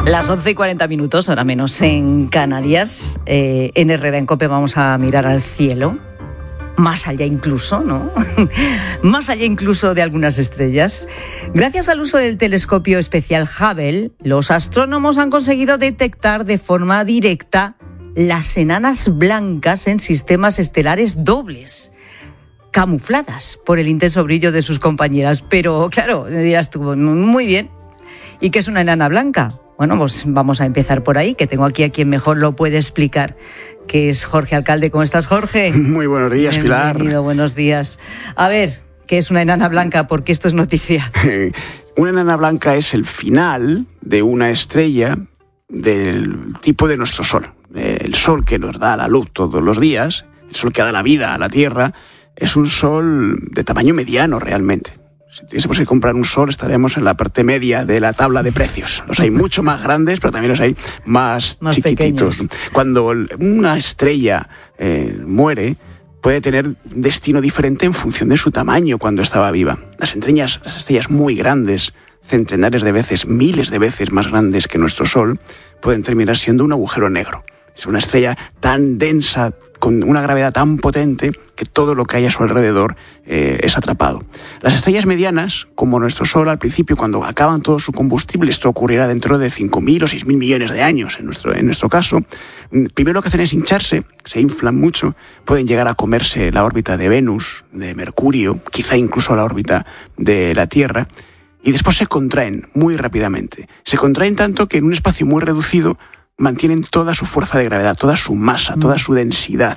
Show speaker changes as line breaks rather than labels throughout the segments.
Las 11:40, hora menos en Canarias. En Herrera en COPE vamos a mirar al cielo, más allá incluso, ¿no? Más allá incluso de algunas estrellas. Gracias al uso del telescopio especial Hubble, los astrónomos han conseguido detectar de forma directa las enanas blancas en sistemas estelares dobles, camufladas por el intenso brillo de sus compañeras. Pero claro, me dirás tú, muy bien, ¿y qué es una enana blanca? Bueno, pues vamos a empezar por ahí, que tengo aquí a quien mejor lo puede explicar, que es Jorge Alcalde. ¿Cómo estás, Jorge?
Muy buenos días, Pilar.
Bienvenido, buenos días. A ver, ¿qué es una enana blanca? Porque esto es noticia.
Una enana blanca es el final de una estrella del tipo de nuestro Sol. El Sol que nos da la luz todos los días, el Sol que da la vida a la Tierra, es un Sol de tamaño mediano realmente. Si tuviésemos que comprar un Sol, estaríamos en la parte media de la tabla de precios. Los hay mucho más grandes, pero también los hay más chiquititos.
Pequeños.
Cuando una estrella muere, puede tener destino diferente en función de su tamaño cuando estaba viva. Las estrellas muy grandes, centenares de veces, miles de veces más grandes que nuestro Sol, pueden terminar siendo un agujero negro. Es una estrella tan densa, con una gravedad tan potente, que todo lo que hay a su alrededor es atrapado. Las estrellas medianas, como nuestro Sol, al principio, cuando acaban todo su combustible, esto ocurrirá dentro de 5.000 o 6.000 millones de años, en nuestro caso, primero lo que hacen es hincharse, se inflan mucho, pueden llegar a comerse la órbita de Venus, de Mercurio, quizá incluso la órbita de la Tierra, y después se contraen muy rápidamente. Se contraen tanto que en un espacio muy reducido mantienen toda su fuerza de gravedad, toda su masa, toda su densidad.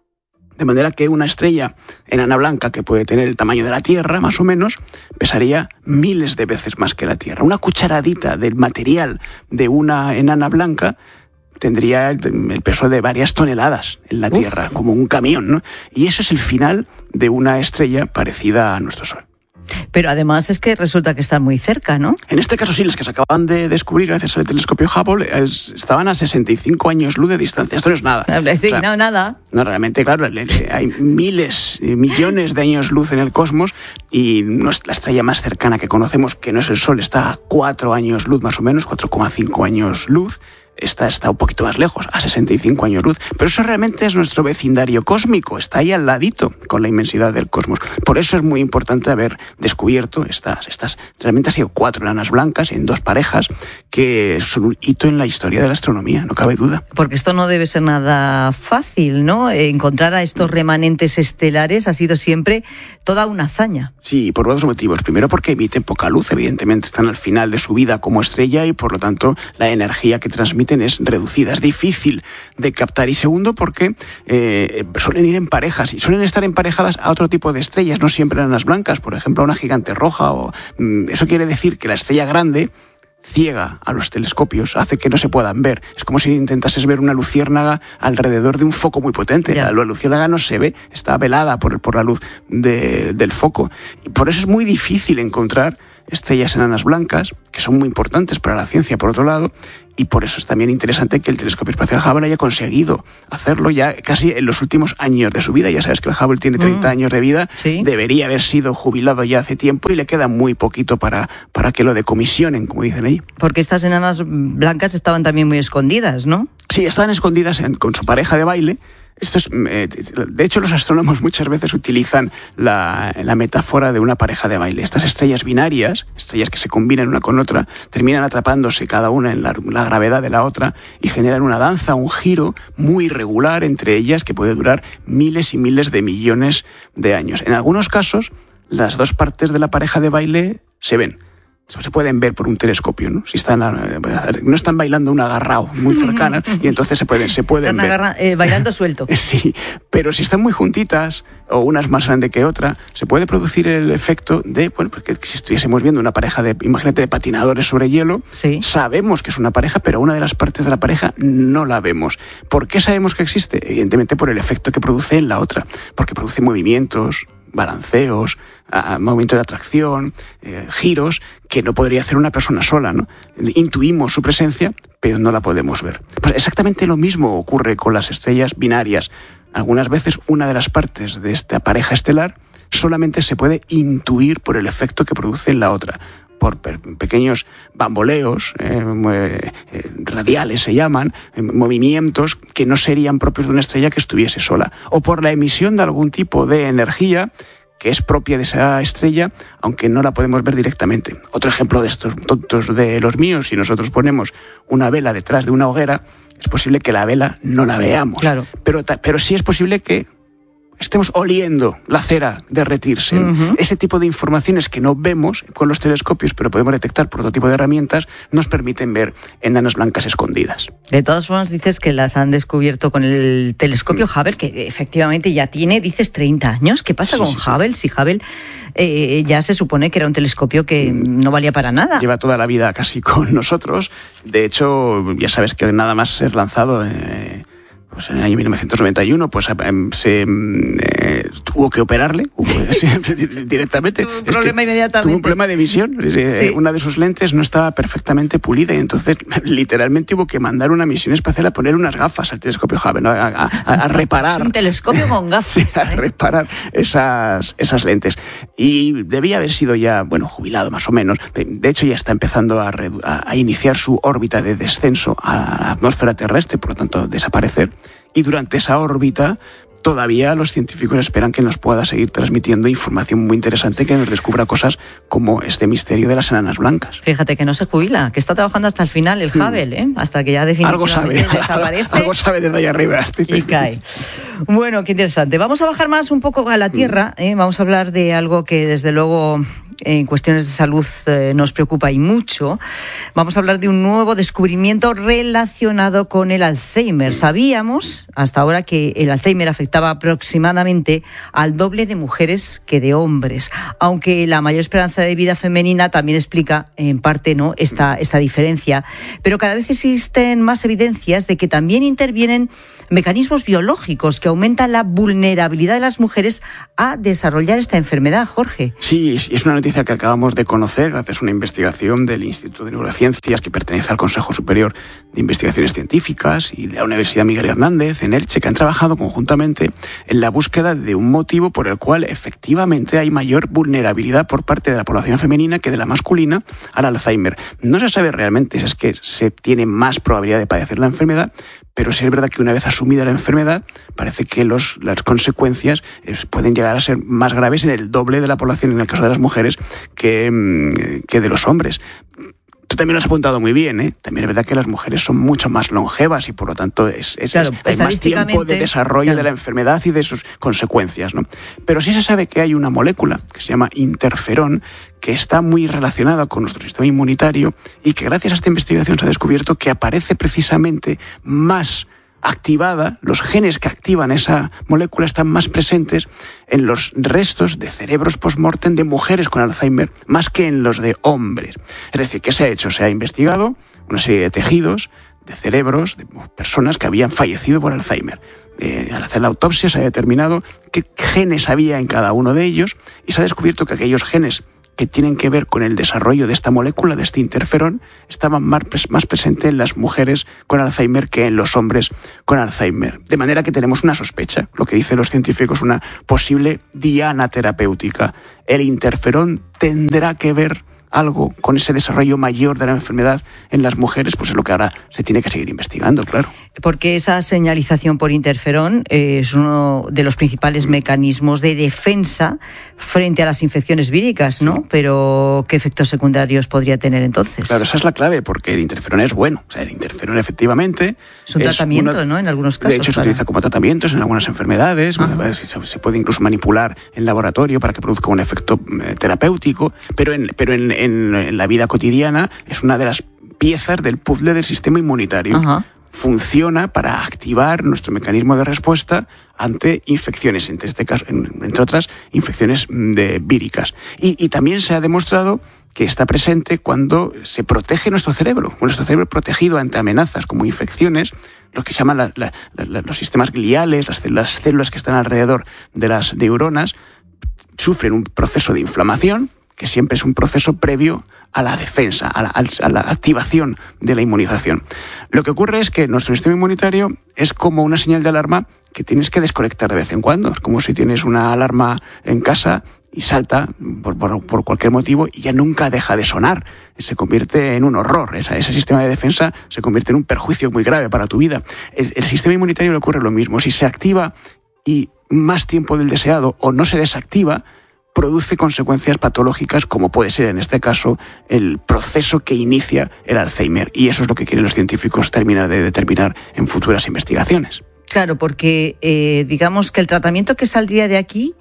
De manera que una estrella enana blanca, que puede tener el tamaño de la Tierra, más o menos, pesaría miles de veces más que la Tierra. Una cucharadita del material de una enana blanca tendría el peso de varias toneladas en la Tierra, como un camión, ¿no? Y eso es el final de una estrella parecida a nuestro Sol.
Pero además es que resulta que están muy cerca, ¿no?
En este caso sí, las que se acaban de descubrir gracias al telescopio Hubble estaban a 65 años luz de distancia. Esto no es nada.
Sí, o sea, no, nada.
No, realmente, claro, hay miles, millones de años luz en el cosmos y la estrella más cercana que conocemos, que no es el Sol, está a 4 años luz más o menos, 4,5 años luz. Esta está un poquito más lejos, a 65 años luz. Pero eso realmente es nuestro vecindario cósmico, está ahí al ladito con la inmensidad del cosmos. Por eso es muy importante haber descubierto estas realmente han sido 4 enanas blancas en 2 parejas, que son un hito en la historia de la astronomía, no cabe duda.
Porque esto no debe ser nada fácil, ¿no? Encontrar a estos remanentes estelares ha sido siempre toda una hazaña.
Sí, por varios motivos. Primero porque emiten poca luz, evidentemente están al final de su vida como estrella y por lo tanto la energía que transmiten es reducida, es difícil de captar. Y segundo porque suelen ir en parejas y suelen estar emparejadas a otro tipo de estrellas, no siempre enanas blancas, por ejemplo a una gigante roja. Eso quiere decir que la estrella grande ciega a los telescopios, hace que no se puedan ver. Es como si intentases ver una luciérnaga alrededor de un foco muy potente. La luciérnaga no se ve, está velada por la luz del foco. Y por eso es muy difícil encontrar estrellas enanas blancas, que son muy importantes para la ciencia, por otro lado, y por eso es también interesante que el telescopio espacial Hubble haya conseguido hacerlo ya casi en los últimos años de su vida. Ya sabes que el Hubble tiene 30 años de vida,
¿sí?
Debería haber sido jubilado ya hace tiempo y le queda muy poquito para que lo decomisionen, como dicen ahí.
Porque estas enanas blancas estaban también muy escondidas, ¿no?
Sí, estaban escondidas con su pareja de baile. De hecho, los astrónomos muchas veces utilizan la metáfora de una pareja de baile. Estas estrellas binarias, estrellas que se combinan una con otra, terminan atrapándose cada una en la gravedad de la otra y generan una danza, un giro muy irregular entre ellas que puede durar miles y miles de millones de años. En algunos casos, las 2 partes de la pareja de baile se ven. Se pueden ver por un telescopio, ¿no? Si no están bailando un agarrao muy cercana y entonces se pueden ver.
Bailando suelto.
Sí, pero si están muy juntitas o una es más grande que otra, se puede producir el efecto de, porque si estuviésemos viendo una pareja imagínate, de patinadores sobre hielo,
sí.
Sabemos que es una pareja, pero una de las partes de la pareja no la vemos. ¿Por qué sabemos que existe? Evidentemente por el efecto que produce en la otra, porque produce movimientos, balanceos, movimientos de atracción, giros que no podría hacer una persona sola, ¿no? Intuimos su presencia, pero no la podemos ver. Pues exactamente lo mismo ocurre con las estrellas binarias. Algunas veces una de las partes de esta pareja estelar solamente se puede intuir por el efecto que produce en la otra. por pequeños bamboleos radiales se llaman, movimientos que no serían propios de una estrella que estuviese sola, o por la emisión de algún tipo de energía que es propia de esa estrella, aunque no la podemos ver directamente. Otro ejemplo de estos tontos de los míos: si nosotros ponemos una vela detrás de una hoguera, es posible que la vela no la veamos.
Claro.
Pero sí es posible que estemos oliendo la cera derretirse.
Uh-huh.
Ese tipo de informaciones que no vemos con los telescopios, pero podemos detectar por otro tipo de herramientas, nos permiten ver enanas blancas escondidas.
De todas formas, dices que las han descubierto con el telescopio Hubble, que efectivamente ya tiene, dices, 30 años. ¿Qué pasa con Hubble? Si Hubble ya se supone que era un telescopio que no valía para nada.
Lleva toda la vida casi con nosotros. De hecho, ya sabes que nada más ser lanzado pues en el año 1991 pues tuvo que operarle directamente.
Tuvo un problema inmediatamente.
Tuvo un problema de visión. Sí. Una de sus lentes no estaba perfectamente pulida y entonces literalmente hubo que mandar una misión espacial a poner unas gafas al telescopio Hubble, ¿no? a reparar.
Es un telescopio con gafas.
Sí, a reparar esas lentes. Y debía haber sido ya, jubilado más o menos. De hecho, ya está empezando a iniciar su órbita de descenso a la atmósfera terrestre, por lo tanto, desaparecer. Y durante esa órbita todavía los científicos esperan que nos pueda seguir transmitiendo información muy interesante, que nos descubra cosas como este misterio de las enanas blancas.
Fíjate que no se jubila, que está trabajando hasta el final el Hubble, hasta que ya definitivamente desaparece.
Algo sabe desde ahí arriba.
Y cae. Bueno, qué interesante. Vamos a bajar más un poco a la Tierra. Vamos a hablar de algo que desde luego en cuestiones de salud nos preocupa y mucho. Vamos a hablar de un nuevo descubrimiento relacionado con el Alzheimer. Sabíamos hasta ahora que el Alzheimer afectaba aproximadamente al doble de mujeres que de hombres, aunque la mayor esperanza de vida femenina también explica en parte esta diferencia. Pero cada vez existen más evidencias de que también intervienen mecanismos biológicos que aumentan la vulnerabilidad de las mujeres a desarrollar esta enfermedad, Jorge.
Sí, es una noticia que acabamos de conocer gracias a una investigación del Instituto de Neurociencias, que pertenece al Consejo Superior de Investigaciones Científicas, y de la Universidad Miguel Hernández en Elche, que han trabajado conjuntamente en la búsqueda de un motivo por el cual efectivamente hay mayor vulnerabilidad por parte de la población femenina que de la masculina al Alzheimer. No se sabe realmente si es que se tiene más probabilidad de padecer la enfermedad, pero sí es verdad que una vez asumida la enfermedad, parece que las consecuencias pueden llegar a ser más graves en el doble de la población, en el caso de las mujeres, que de los hombres. Tú también lo has apuntado muy bien, ¿eh? También es verdad que las mujeres son mucho más longevas y por lo tanto hay más tiempo de desarrollo de la enfermedad y de sus consecuencias, ¿no? Pero sí se sabe que hay una molécula que se llama interferón, que está muy relacionada con nuestro sistema inmunitario y que gracias a esta investigación se ha descubierto que aparece precisamente más activada, los genes que activan esa molécula están más presentes en los restos de cerebros post-mortem de mujeres con Alzheimer más que en los de hombres. Es decir, ¿qué se ha hecho? Se ha investigado una serie de tejidos, de cerebros, de personas que habían fallecido por Alzheimer. Al hacer la autopsia se ha determinado qué genes había en cada uno de ellos y se ha descubierto que aquellos genes que tienen que ver con el desarrollo de esta molécula, de este interferón, estaban más presentes en las mujeres con Alzheimer que en los hombres con Alzheimer. De manera que tenemos una sospecha, lo que dicen los científicos, una posible diana terapéutica. El interferón tendrá que ver algo con ese desarrollo mayor de la enfermedad en las mujeres, pues es lo que ahora se tiene que seguir investigando, claro.
Porque esa señalización por interferón es uno de los principales mecanismos de defensa frente a las infecciones víricas, ¿no? Sí. Pero ¿qué efectos secundarios podría tener entonces?
Claro, esa es la clave, porque el interferón es bueno. O sea, el interferón efectivamente
es un tratamiento, ¿no? En algunos casos.
De hecho, se utiliza como tratamientos en algunas enfermedades. Se puede incluso manipular en laboratorio para que produzca un efecto terapéutico, pero en la vida cotidiana es una de las piezas del puzzle del sistema inmunitario. Ajá. Funciona para activar nuestro mecanismo de respuesta ante infecciones, entre este caso, entre otras, infecciones víricas. Y también se ha demostrado que está presente cuando se protege nuestro cerebro protegido ante amenazas como infecciones, lo que se llaman los sistemas gliales, las células que están alrededor de las neuronas, sufren un proceso de inflamación que siempre es un proceso previo a la defensa, a la activación de la inmunización. Lo que ocurre es que nuestro sistema inmunitario es como una señal de alarma que tienes que desconectar de vez en cuando. Es como si tienes una alarma en casa y salta por cualquier motivo y ya nunca deja de sonar. Se convierte en un horror. Ese sistema de defensa se convierte en un perjuicio muy grave para tu vida. El sistema inmunitario le ocurre lo mismo. Si se activa y más tiempo del deseado o no se desactiva, produce consecuencias patológicas, como puede ser en este caso el proceso que inicia el Alzheimer. Y eso es lo que quieren los científicos terminar de determinar en futuras investigaciones.
Claro, porque digamos que el tratamiento que saldría de aquí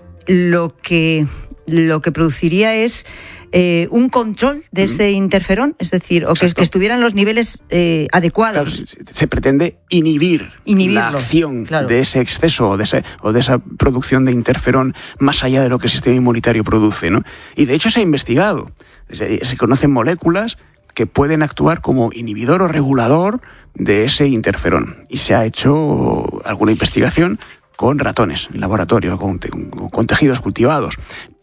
lo que produciría es un control de ese interferón, es decir, o que estuvieran los niveles adecuados.
Claro, se pretende inhibirlo, la acción de ese exceso o de esa producción de interferón más allá de lo que el sistema inmunitario produce, ¿no? Y de hecho se ha investigado. Se conocen moléculas que pueden actuar como inhibidor o regulador de ese interferón. Y se ha hecho alguna investigación con ratones en laboratorio, con tejidos cultivados.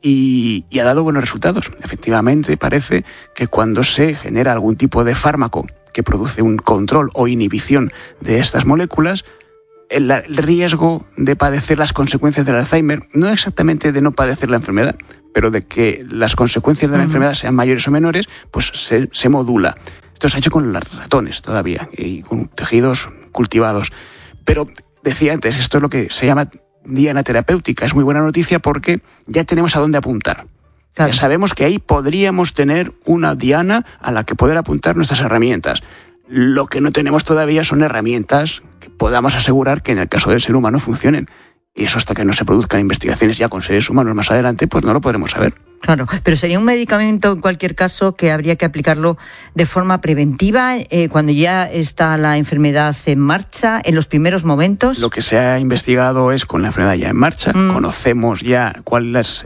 Y ha dado buenos resultados. Efectivamente, parece que cuando se genera algún tipo de fármaco que produce un control o inhibición de estas moléculas, el riesgo de padecer las consecuencias del Alzheimer, no exactamente de no padecer la enfermedad, pero de que las consecuencias de la enfermedad sean mayores o menores, pues se modula. Esto se ha hecho con los ratones todavía y con tejidos cultivados. Pero decía antes, esto es lo que se llama diana terapéutica. Es muy buena noticia porque ya tenemos a dónde apuntar. Claro. Ya sabemos que ahí podríamos tener una diana a la que poder apuntar nuestras herramientas. Lo que no tenemos todavía son herramientas que podamos asegurar que en el caso del ser humano funcionen. Y eso hasta que no se produzcan investigaciones ya con seres humanos más adelante, pues no lo podremos saber.
Claro, pero sería un medicamento en cualquier caso que habría que aplicarlo de forma preventiva cuando ya está la enfermedad en marcha, en los primeros momentos.
Lo que se ha investigado es con la enfermedad ya en marcha. Conocemos ya cuál es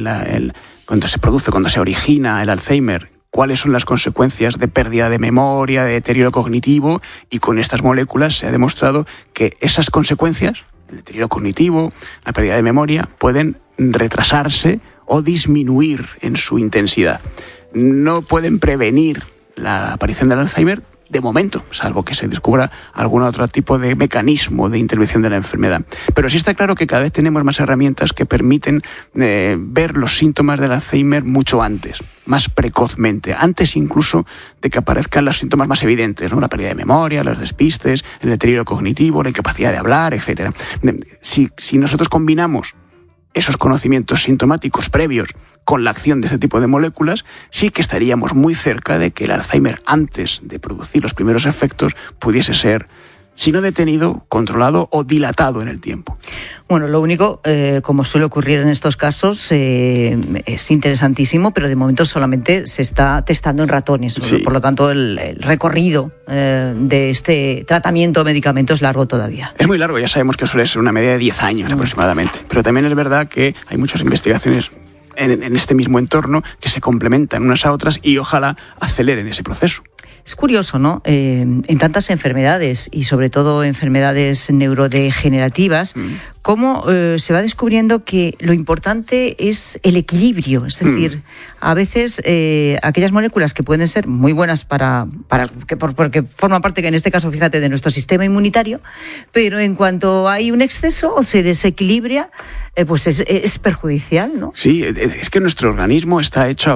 cuando se produce, cuando se origina el Alzheimer, cuáles son las consecuencias de pérdida de memoria, de deterioro cognitivo, y con estas moléculas se ha demostrado que esas consecuencias, el deterioro cognitivo, la pérdida de memoria, pueden retrasarse o disminuir en su intensidad. No pueden prevenir la aparición del Alzheimer de momento, salvo que se descubra algún otro tipo de mecanismo de intervención de la enfermedad. Pero sí está claro que cada vez tenemos más herramientas que permiten ver los síntomas del Alzheimer mucho antes, más precozmente, antes incluso de que aparezcan los síntomas más evidentes, ¿no? La pérdida de memoria, los despistes, el deterioro cognitivo, la incapacidad de hablar, etc. Si nosotros combinamos esos conocimientos sintomáticos previos con la acción de este tipo de moléculas, sí que estaríamos muy cerca de que el Alzheimer, antes de producir los primeros efectos, pudiese ser, si no detenido, controlado o dilatado en el tiempo.
Bueno, lo único, como suele ocurrir en estos casos, es interesantísimo, pero de momento solamente se está testando en ratones. Sí. Por lo tanto, el recorrido de este tratamiento o medicamento es largo todavía.
Es muy largo, ya sabemos que suele ser una media de 10 años aproximadamente. Pero también es verdad que hay muchas investigaciones en este mismo entorno que se complementan unas a otras y ojalá aceleren ese proceso.
Es curioso, ¿no? En tantas enfermedades y sobre todo enfermedades neurodegenerativas, cómo se va descubriendo que lo importante es el equilibrio. Es decir, a veces aquellas moléculas que pueden ser muy buenas porque forman parte, que en este caso, fíjate, de nuestro sistema inmunitario, pero en cuanto hay un exceso o se desequilibra, pues es perjudicial, ¿no?
Sí, es que nuestro organismo está hecho